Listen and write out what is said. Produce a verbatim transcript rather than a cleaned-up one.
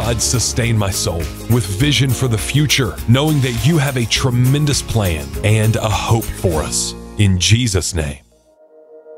God, sustain my soul with vision for the future, knowing that you have a tremendous plan and a hope for us. In Jesus' name.